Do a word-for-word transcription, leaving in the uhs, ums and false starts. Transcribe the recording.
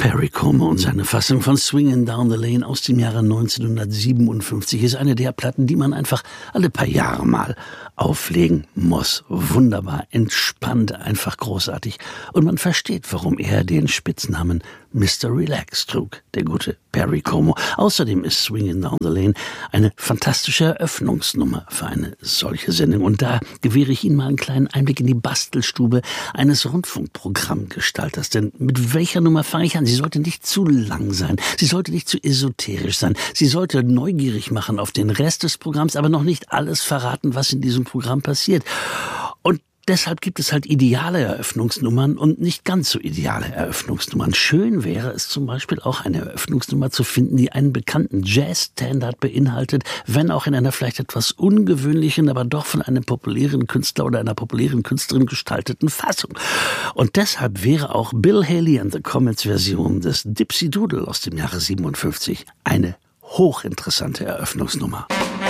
Perry Como und seine Fassung von Swingin' Down the Lane aus dem Jahre neunzehnhundertsiebenundfünfzig ist eine der Platten, die man einfach alle paar Jahre mal auflegen muss. Wunderbar, entspannt, einfach großartig. Und man versteht, warum er den Spitznamen Mister Relax trug, der gute Perry Como. Außerdem ist Swingin' Down the Lane eine fantastische Eröffnungsnummer für eine solche Sendung. Und da gewähre ich Ihnen mal einen kleinen Einblick in die Bastelstube eines Rundfunkprogrammgestalters. Denn mit welcher Nummer fange ich an? Sie sollte nicht zu lang sein. Sie sollte nicht zu esoterisch sein. Sie sollte neugierig machen auf den Rest des Programms, aber noch nicht alles verraten, was in diesem Programm passiert. Und deshalb gibt es halt ideale Eröffnungsnummern und nicht ganz so ideale Eröffnungsnummern. Schön wäre es zum Beispiel auch, eine Eröffnungsnummer zu finden, die einen bekannten Jazz-Standard beinhaltet, wenn auch in einer vielleicht etwas ungewöhnlichen, aber doch von einem populären Künstler oder einer populären Künstlerin gestalteten Fassung. Und deshalb wäre auch Bill Haley and the Comets Version des Dipsy Doodle aus dem Jahre siebenundfünfzig eine hochinteressante Eröffnungsnummer.